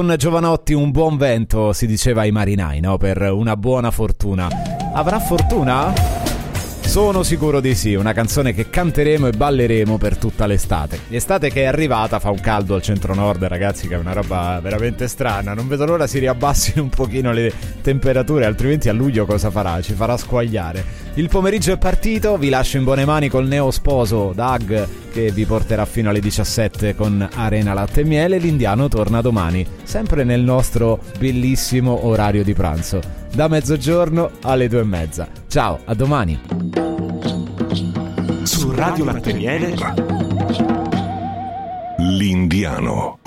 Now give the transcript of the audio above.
Con Giovanotti un buon vento, si diceva ai marinai, no? Per una buona fortuna. Avrà fortuna? Sono sicuro di sì, una canzone che canteremo e balleremo per tutta l'estate. L'estate che è arrivata fa un caldo al centro-nord, ragazzi, che è una roba veramente strana. Non vedo l'ora si riabbassino un pochino le temperature, altrimenti a luglio cosa farà? Ci farà squagliare. Il pomeriggio è partito, vi lascio in buone mani col neosposo Doug che vi porterà fino alle 17 con Arena Latte e Miele. L'Indiano torna domani, sempre nel nostro bellissimo orario di pranzo, da mezzogiorno alle 2:30. Ciao, a domani. Su Radio Latte e Miele, L'Indiano.